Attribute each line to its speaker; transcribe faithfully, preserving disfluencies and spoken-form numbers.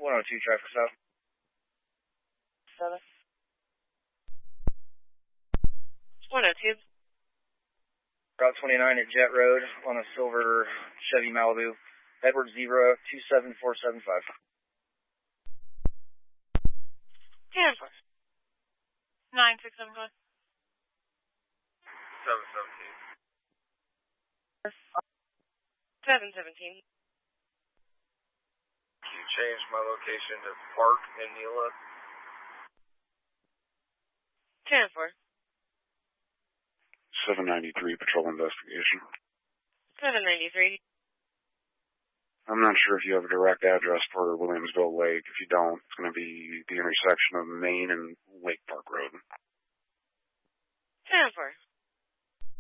Speaker 1: one oh two, traffic stop.
Speaker 2: Seven. one oh two.
Speaker 1: Route twenty-nine at Jet Road on a silver Chevy Malibu. Edward Zebra two seven four seven five.
Speaker 2: ten four. nine six seven five.
Speaker 3: seven seventeen.
Speaker 2: seven seventeen.
Speaker 3: Can you change my location to Park and Neela?
Speaker 2: ten four.
Speaker 4: seven ninety-three, patrol investigation.
Speaker 2: seven ninety-three.
Speaker 4: I'm not sure if you have a direct address for Williamsville Lake. If you don't, it's going to be the intersection of Main and Lake Park Road.
Speaker 2: ten four.